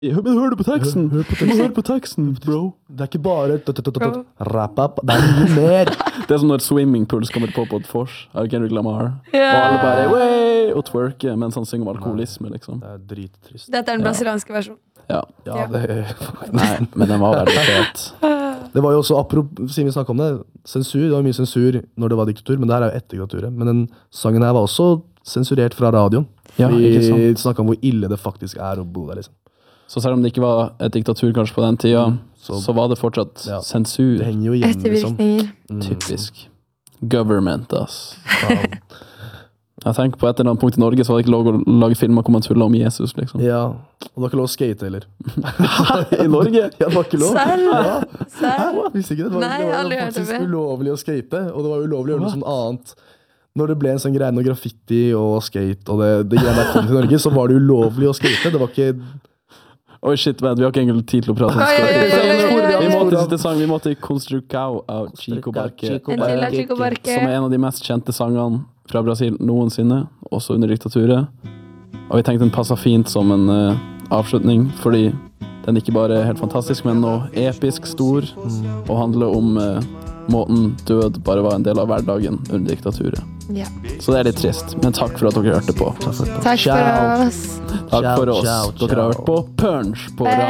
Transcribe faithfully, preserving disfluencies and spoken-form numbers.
Men hør på teksten! Hør, hør på teksten. Hør på teksten, bro! Det er ikke bare rap-up, det er mye mer. Det er som når Swimming Pools kommer på på et fors av Kendrick Lamar. Ja. Og alle bare way, og twerker mens han synger om alkoholisme, liksom. Det er drittrist. Dette er den brasilianske versjonen. Ja. Ja, det, Nei, men den var veldig fet. det var jo også, apropos, siden vi snakket om det, sensur, det var mye sensur når det var diktatur, men det her er jo etter diktaturet. Men den sangen her var også sensurert fra radioen. Ja, vi ikke sant. snakket om hvor ille det faktisk er å bo der, liksom. Så selv om det ikke var et diktatur kanskje på den tida, så, så var det fortsatt ja, sensur. Det henger jo igjen, liksom. Ettervirkninger. Mm. Typisk. Government, ass. Faen. Jeg tenker på et eller annet punkt i Norge så var det ikke lov å lage filmer hvor man tuller om Jesus, liksom. Ja, og det var ikke lov å skate heller. I Norge? Ja, det var ikke lov. Serr? Ja. Serr? Visste ikke det. Det var, Nei, det var, aldri det var hørt det faktisk før. ulovlig å skate, og det var ulovlig å gjøre noe sånn annet. Når det ble en sånn greie med graffiti og skate, og det, det greiene der kom til Norge, så var det ulovlig å skate. Det var ikke... Oi, shit, man, vi har ikke engang tid til å prate om Oi, oi, oi, oi, oi, oi. Vi må til siste sang, vi må til Construcao av Chico Barque. En til av Chico Barque. Som er en av de mest kjente sangene fra Brasil noensinne, også under diktaturet. Og vi tenkte den passet fint som en uh, avslutning, fordi den ikke bare er helt fantastisk, men også episk stor, mm. og handler om uh, måten død bare var en del av hverdagen under diktaturet. Ja. Så det er litt trist, men takk for at dere hørte på. Takk for oss. Takk for oss. Dere har hørt på Punch på Radio